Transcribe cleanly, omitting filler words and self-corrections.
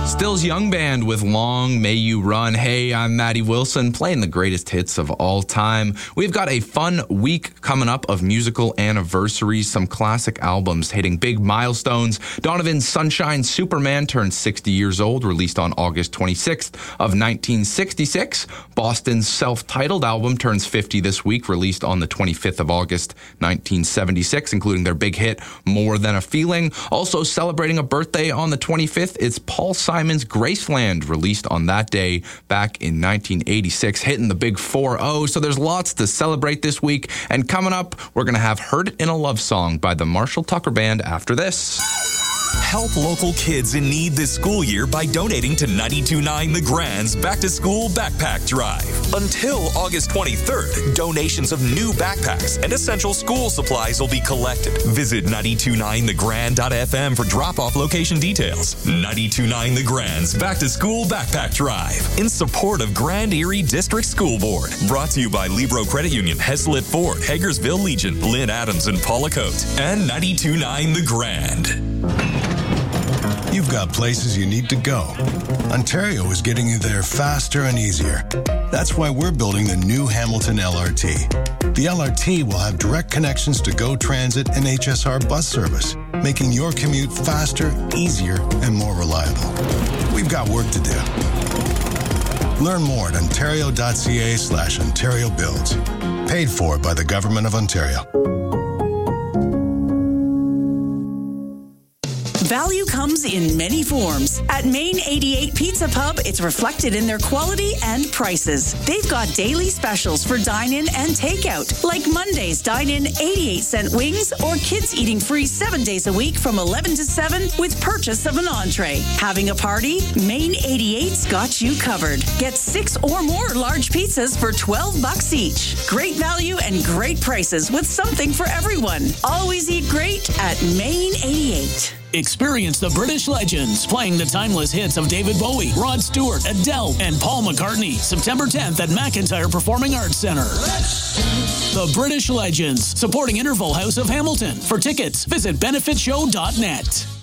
Stills Young Band with Long May You Run. Hey, I'm Maddie Wilson, playing the greatest hits of all time. We've got a fun week coming up of musical anniversaries, some classic albums hitting big milestones. Donovan's Sunshine Superman turned 60 years old, released on August 26th of 1966. Boston's self-titled album turns 50 this week, released on the 25th of August 1976, including their big hit, More Than a Feeling. Also celebrating a birthday on the 25th, it's Paul Simon's Graceland, released on that day back in 1986, hitting the big 4-0. So there's lots to celebrate this week. And coming up, we're going to have Heard It in a Love Song by the Marshall Tucker Band after this. Help local kids in need this school year by donating to 92.9 The Grand's Back to School Backpack Drive. Until August 23rd, donations of new backpacks and essential school supplies will be collected. Visit 929thegrand.fm for drop-off location details. 92.9 The Grand's Back to School Backpack Drive in support of Grand Erie District School Board. Brought to you by Libro Credit Union, Heslett Ford, Hagersville Legion, Lynn Adams, and Paula Coate, and 92.9 The Grand. You've got places you need to go. Ontario is getting you there faster and easier. That's why we're building the new Hamilton LRT. The LRT will have direct connections to GO Transit and HSR bus service, making your commute faster, easier, and more reliable. We've got work to do. Learn more at ontario.ca/Ontario Builds. Paid for by the Government of Ontario. Value comes in many forms. At Main 88 Pizza Pub, it's reflected in their quality and prices. They've got daily specials for dine-in and takeout, like Monday's dine-in 88-cent wings or kids eating free 7 days a week from 11 to 7 with purchase of an entree. Having a party? Main 88's got you covered. Get 6 or more large pizzas for $12 each. Great value and great prices with something for everyone. Always eat great at Main 88. Experience the British legends playing the timeless hits of David Bowie, Rod Stewart, Adele, and Paul McCartney. September 10th at McIntyre Performing Arts Centre. The British Legends, supporting Interval House of Hamilton. For tickets, visit benefitshow.net.